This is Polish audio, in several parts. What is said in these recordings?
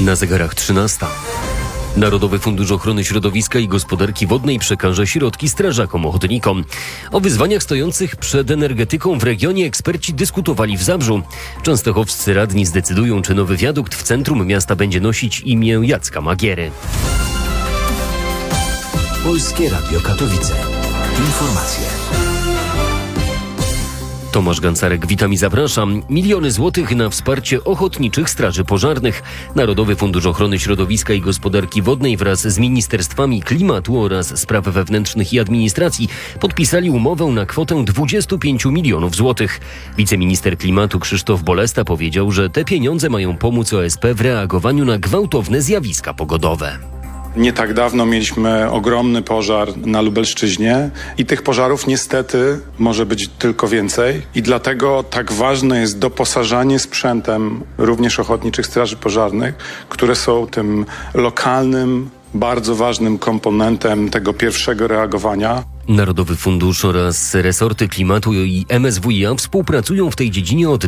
Na zegarach 13. Narodowy Fundusz Ochrony Środowiska i Gospodarki Wodnej przekaże środki strażakom ochotnikom. O wyzwaniach stojących przed energetyką w regionie eksperci dyskutowali w Zabrzu. Częstochowscy radni zdecydują, czy nowy wiadukt w centrum miasta będzie nosić imię Jacka Magiery. Polskie Radio Katowice. Informacje. Tomasz Gancarek, witam i zapraszam. Miliony złotych na wsparcie ochotniczych straży pożarnych. Narodowy Fundusz Ochrony Środowiska i Gospodarki Wodnej wraz z Ministerstwami Klimatu oraz Spraw Wewnętrznych i Administracji podpisali umowę na kwotę 25 milionów złotych. Wiceminister klimatu Krzysztof Bolesta powiedział, że te pieniądze mają pomóc OSP w reagowaniu na gwałtowne zjawiska pogodowe. Nie tak dawno mieliśmy ogromny pożar na Lubelszczyźnie i tych pożarów niestety może być tylko więcej i dlatego tak ważne jest doposażanie sprzętem również ochotniczych straży pożarnych, które są tym lokalnym, bardzo ważnym komponentem tego pierwszego reagowania. Narodowy Fundusz oraz resorty klimatu i MSWiA współpracują w tej dziedzinie od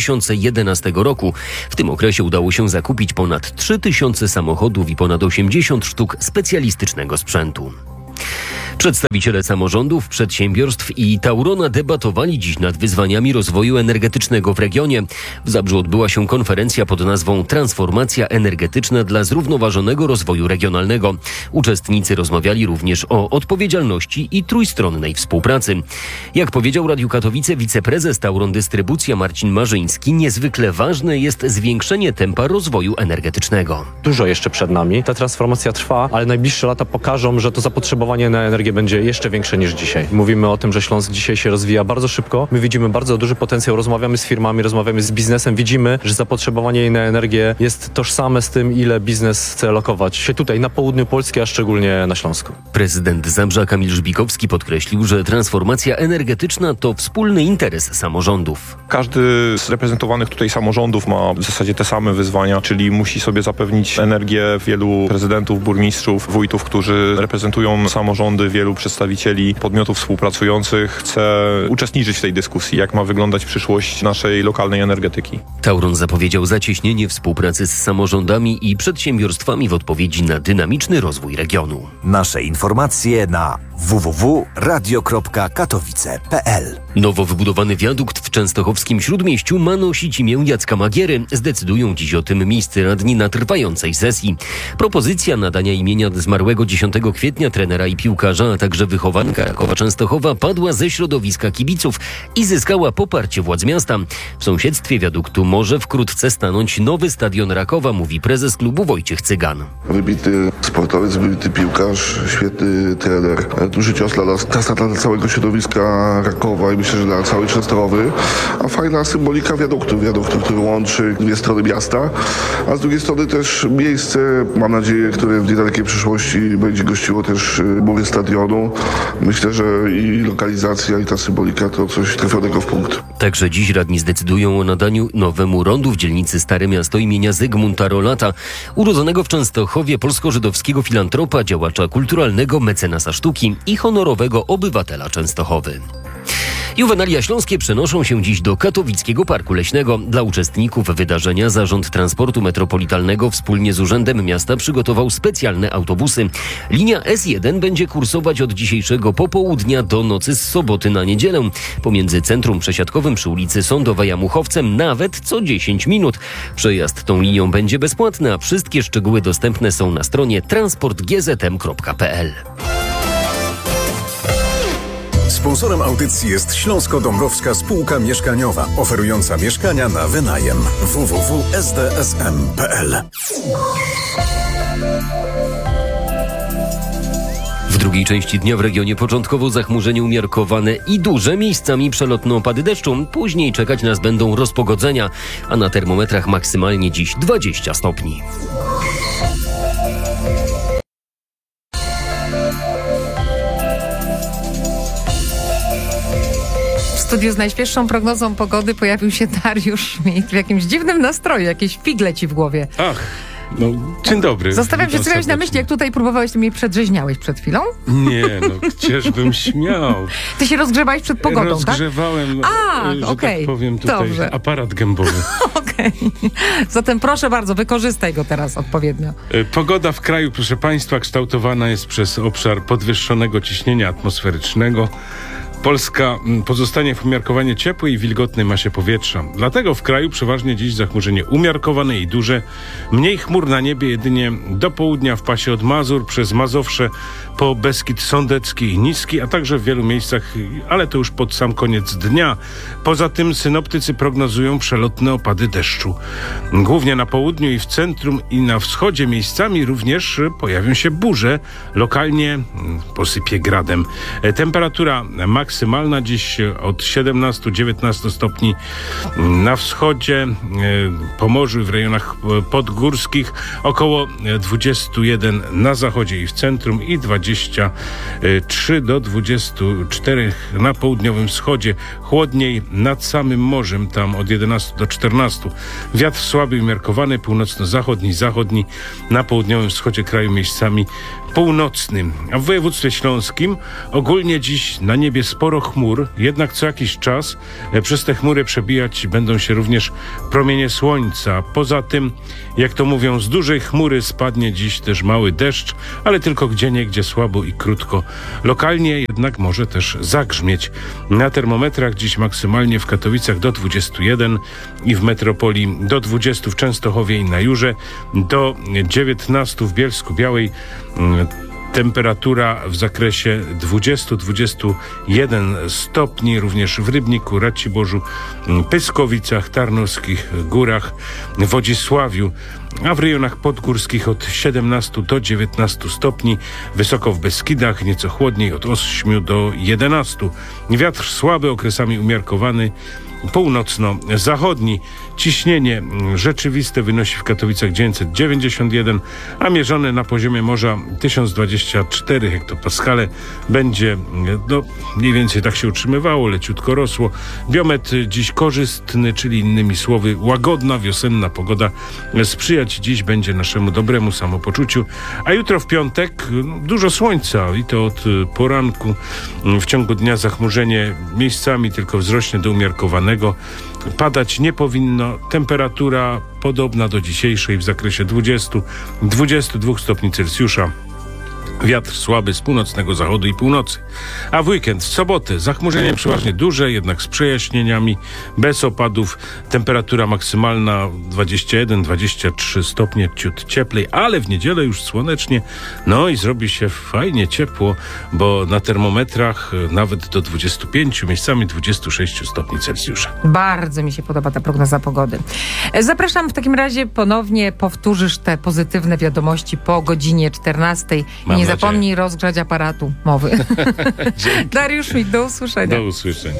2011 roku. W tym okresie udało się zakupić ponad 3000 samochodów i ponad 80 sztuk specjalistycznego sprzętu. Przedstawiciele samorządów, przedsiębiorstw i Taurona debatowali dziś nad wyzwaniami rozwoju energetycznego w regionie. W Zabrzu odbyła się konferencja pod nazwą Transformacja energetyczna dla zrównoważonego rozwoju regionalnego. Uczestnicy rozmawiali również o odpowiedzialności i trójstronnej współpracy. Jak powiedział Radiu Katowice wiceprezes Tauron Dystrybucja Marcin Marzyński, niezwykle ważne jest zwiększenie tempa rozwoju energetycznego. Dużo jeszcze przed nami. Ta transformacja trwa, ale najbliższe lata pokażą, że to zapotrzebowanie na energię będzie jeszcze większe niż dzisiaj. Mówimy o tym, że Śląsk dzisiaj się rozwija bardzo szybko. My widzimy bardzo duży potencjał, rozmawiamy z firmami, rozmawiamy z biznesem. Widzimy, że zapotrzebowanie na energię jest tożsame z tym, ile biznes chce lokować się tutaj na południu Polski, a szczególnie na Śląsku. Prezydent Zabrza Kamil Żbikowski podkreślił, że transformacja energetyczna to wspólny interes samorządów. Każdy z reprezentowanych tutaj samorządów ma w zasadzie te same wyzwania, czyli musi sobie zapewnić energię. Wielu prezydentów, burmistrzów, wójtów, którzy reprezentują samorządy, wielu przedstawicieli podmiotów współpracujących chce uczestniczyć w tej dyskusji, jak ma wyglądać przyszłość naszej lokalnej energetyki. Tauron zapowiedział zacieśnienie współpracy z samorządami i przedsiębiorstwami w odpowiedzi na dynamiczny rozwój regionu. Nasze informacje na www.radio.katowice.pl. Nowo wybudowany wiadukt w częstochowskim Śródmieściu ma nosić imię Jacka Magiery. Zdecydują dziś o tym miejscy radni na trwającej sesji. Propozycja nadania imienia zmarłego 10 kwietnia trenera i piłkarza, a także wychowanka Rakowa Częstochowa padła ze środowiska kibiców i zyskała poparcie władz miasta. W sąsiedztwie wiaduktu może wkrótce stanąć nowy stadion Rakowa, mówi prezes klubu Wojciech Cygan. Wybitny sportowiec, wybitny piłkarz, świetny trener. Duży cios dla całego środowiska Rakowa i myślę, że dla całej Częstochowy. A fajna symbolika wiaduktu, który łączy dwie strony miasta, a z drugiej strony też miejsce, mam nadzieję, które w niedalekiej przyszłości będzie gościło też budowy stadionu. Myślę, że i lokalizacja, i ta symbolika to coś trafionego w punkt. Także dziś radni zdecydują o nadaniu nowemu rondu w dzielnicy Stare Miasto imienia Zygmunta Rolata, urodzonego w Częstochowie polsko-żydowskiego filantropa, działacza kulturalnego, mecenasa sztuki i honorowego obywatela Częstochowy. Juwenalia śląskie przenoszą się dziś do Katowickiego Parku Leśnego. Dla uczestników wydarzenia Zarząd Transportu Metropolitalnego wspólnie z Urzędem Miasta przygotował specjalne autobusy. Linia S1 będzie kursować od dzisiejszego popołudnia do nocy z soboty na niedzielę. Pomiędzy centrum przesiadkowym przy ulicy Sądowej a Muchowcem nawet co 10 minut. Przejazd tą linią będzie bezpłatny, a wszystkie szczegóły dostępne są na stronie transportgzm.pl. Sponsorem audycji jest Śląsko-Dąbrowska Spółka Mieszkaniowa, oferująca mieszkania na wynajem. www.sdsm.pl. W drugiej części dnia w regionie początkowo zachmurzenie umiarkowane i duże, miejscami przelotne opady deszczu. Później czekać nas będą rozpogodzenia, a na termometrach maksymalnie dziś 20 stopni. W studiu z najświeższą prognozą pogody pojawił się Dariusz Schmidt w jakimś dziwnym nastroju, jakieś figle ci w głowie. Ach. No, dzień dobry. Zostawiam się Witam słuchać na serdecznie. myśli, jak tutaj próbowałeś, mnie przedrzeźniałeś przed chwilą. Nie, no gdzieżbym śmiał. Ty się rozgrzewałeś przed pogodą, Rozgrzewałem, że okej. tak powiem, tutaj Dobrze. aparat gębowy. tak? Okej. Zatem proszę bardzo, wykorzystaj go teraz odpowiednio. Pogoda w kraju, proszę Państwa, kształtowana jest przez obszar podwyższonego ciśnienia atmosferycznego. Polska pozostanie w umiarkowanie ciepłej i wilgotnej masie powietrza. Dlatego w kraju przeważnie dziś zachmurzenie umiarkowane i duże. Mniej chmur na niebie jedynie do południa w pasie od Mazur przez Mazowsze po Beskid Sądecki i Niski, a także w wielu miejscach, ale to już pod sam koniec dnia. Poza tym synoptycy prognozują przelotne opady deszczu. Głównie na południu i w centrum i na wschodzie miejscami również pojawią się burze. Lokalnie posypie gradem. Temperatura maksymalna dziś od 17-19 stopni na wschodzie, Pomorzu i w rejonach podgórskich, około 21 na zachodzie i w centrum i 23 do 24 na południowym wschodzie. Chłodniej nad samym morzem, tam od 11 do 14. Wiatr słaby i umiarkowany, północno-zachodni, zachodni, na południowym wschodzie kraju miejscami północnym. A w województwie śląskim ogólnie dziś na niebie sporo chmur, jednak co jakiś czas przez te chmury przebijać będą się również promienie słońca. Poza tym, jak to mówią, z dużej chmury spadnie dziś też mały deszcz, ale tylko gdzieniegdzie słabo i krótko. Lokalnie jednak może też zagrzmieć. Na termometrach dziś maksymalnie w Katowicach do 21 i w metropolii do 20 w Częstochowie i na Jurze, do 19 w Bielsku-Białej. Temperatura w zakresie 20-21 stopni, również w Rybniku, Raciborzu, Pyskowicach, Tarnowskich Górach, Wodzisławiu, a w rejonach podgórskich od 17 do 19 stopni, wysoko w Beskidach, nieco chłodniej od 8 do 11. Wiatr słaby, okresami umiarkowany, północno-zachodni. Ciśnienie rzeczywiste wynosi w Katowicach 991, a mierzone na poziomie morza 1024 hektopaskale. Będzie, mniej więcej tak się utrzymywało, leciutko rosło. Biometr dziś korzystny, czyli innymi słowy łagodna, wiosenna pogoda sprzyjać dziś będzie naszemu dobremu samopoczuciu. A jutro w piątek dużo słońca i to od poranku. W ciągu dnia zachmurzenie miejscami tylko wzrośnie do umiarkowanego. Padać nie powinno. Temperatura podobna do dzisiejszej w zakresie 20-22 stopni Celsjusza. Wiatr słaby z północnego zachodu i północy. A w weekend, w sobotę, zachmurzenie przeważnie duże, jednak z przejaśnieniami, bez opadów. Temperatura maksymalna 21-23 stopnie, ciut cieplej, ale w niedzielę już słonecznie. No i zrobi się fajnie ciepło, bo na termometrach nawet do 25, miejscami 26 stopni Celsjusza. Bardzo mi się podoba ta prognoza pogody. Zapraszam w takim razie ponownie, powtórzysz te pozytywne wiadomości po godzinie 14. Nie zapomnij rozgrzać aparatu mowy. Dariusz Schmidt, do usłyszenia. Do usłyszenia.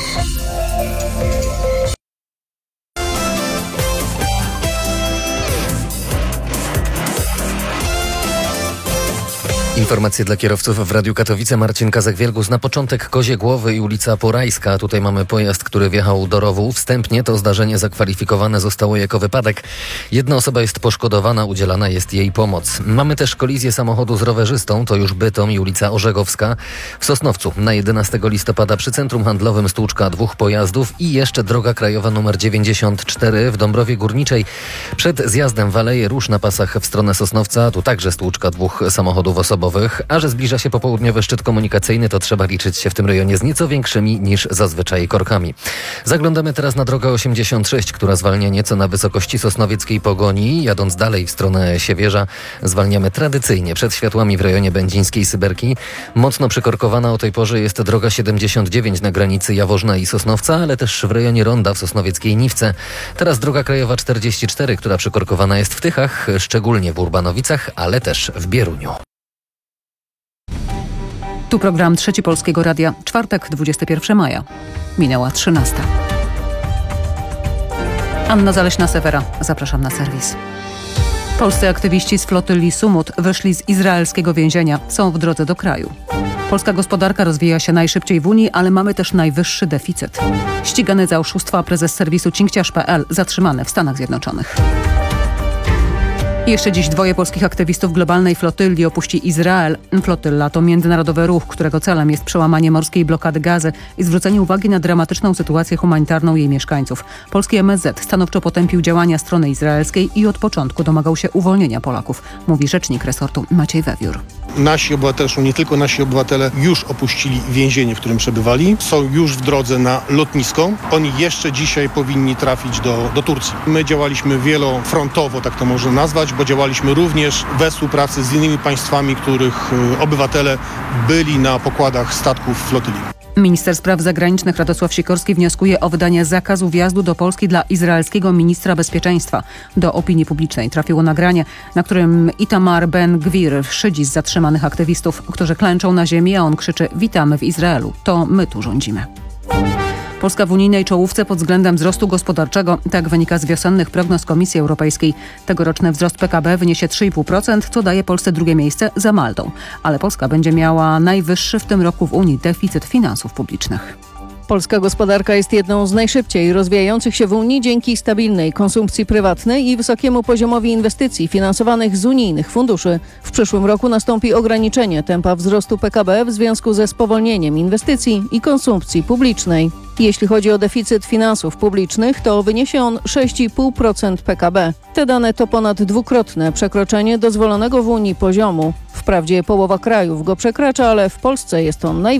Informacje dla kierowców w Radiu Katowice. Marcin Kazak-Wielgus. Na początek Kozie Głowy i ulica Porajska. Tutaj mamy pojazd, który wjechał do rowu. Wstępnie to zdarzenie zakwalifikowane zostało jako wypadek. Jedna osoba jest poszkodowana, udzielana jest jej pomoc. Mamy też kolizję samochodu z rowerzystą. To już Bytom i ulica Orzegowska. W Sosnowcu na 11 listopada przy centrum handlowym stłuczka 2 pojazdów i jeszcze droga krajowa nr 94 w Dąbrowie Górniczej. Przed zjazdem w Aleje Róż na pasach w stronę Sosnowca. Tu także stłuczka 2 samochodów osobowych. A że zbliża się popołudniowy szczyt komunikacyjny, to trzeba liczyć się w tym rejonie z nieco większymi niż zazwyczaj korkami. Zaglądamy teraz na drogę 86, która zwalnia nieco na wysokości Sosnowieckiej Pogoni. Jadąc dalej w stronę Siewierza, zwalniamy tradycyjnie przed światłami w rejonie Będzińskiej Syberki. Mocno przykorkowana o tej porze jest droga 79 na granicy Jaworzna i Sosnowca, ale też w rejonie Ronda w Sosnowieckiej Niwce. Teraz droga krajowa 44, która przykorkowana jest w Tychach, szczególnie w Urbanowicach, ale też w Bieruniu. Tu program Trzeci Polskiego Radia. Czwartek, 21 maja. Minęła 13. Anna Zaleśna-Sewera. Zapraszam na serwis. Polscy aktywiści z flotyli Sumut wyszli z izraelskiego więzienia. Są w drodze do kraju. Polska gospodarka rozwija się najszybciej w Unii, ale mamy też najwyższy deficyt. Ścigany za oszustwa prezes serwisu cinkciarz.pl zatrzymany w Stanach Zjednoczonych. Jeszcze dziś 2 polskich aktywistów globalnej flotylli opuści Izrael. Flotylla to międzynarodowy ruch, którego celem jest przełamanie morskiej blokady Gazy i zwrócenie uwagi na dramatyczną sytuację humanitarną jej mieszkańców. Polski MSZ stanowczo potępił działania strony izraelskiej i od początku domagał się uwolnienia Polaków, mówi rzecznik resortu Maciej Wewiór. Nasi obywatele, zresztą nie tylko nasi obywatele, już opuścili więzienie, w którym przebywali. Są już w drodze na lotnisko. Oni jeszcze dzisiaj powinni trafić do Turcji. My działaliśmy wielofrontowo, tak to można nazwać, bo działaliśmy również we współpracy z innymi państwami, których obywatele byli na pokładach statków flotyli. Minister spraw zagranicznych Radosław Sikorski wnioskuje o wydanie zakazu wjazdu do Polski dla izraelskiego ministra bezpieczeństwa. Do opinii publicznej trafiło nagranie, na którym Itamar Ben-Gvir szydzi z zatrzymanych aktywistów, którzy klęczą na ziemi, a on krzyczy: witamy w Izraelu, to my tu rządzimy. Polska w unijnej czołówce pod względem wzrostu gospodarczego. Tak wynika z wiosennych prognoz Komisji Europejskiej. Tegoroczny wzrost PKB wyniesie 3,5%, co daje Polsce drugie miejsce za Maltą. Ale Polska będzie miała najwyższy w tym roku w Unii deficyt finansów publicznych. Polska gospodarka jest jedną z najszybciej rozwijających się w Unii dzięki stabilnej konsumpcji prywatnej i wysokiemu poziomowi inwestycji finansowanych z unijnych funduszy. W przyszłym roku nastąpi ograniczenie tempa wzrostu PKB w związku ze spowolnieniem inwestycji i konsumpcji publicznej. Jeśli chodzi o deficyt finansów publicznych, to wyniesie on 6,5% PKB. Te dane to ponad dwukrotne przekroczenie dozwolonego w Unii poziomu. Wprawdzie połowa krajów go przekracza, ale w Polsce jest on najwyższy.